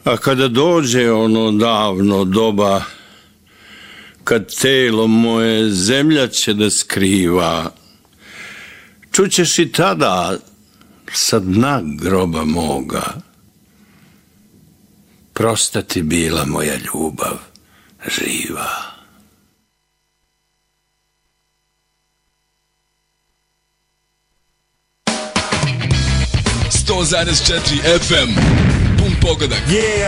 A kada dođe ono davno doba, kad telo moje zemlja će da skriva, čućeš i tada sa dna groba moga, prosta ti bila moja ljubav živa. FM, pun pogodak.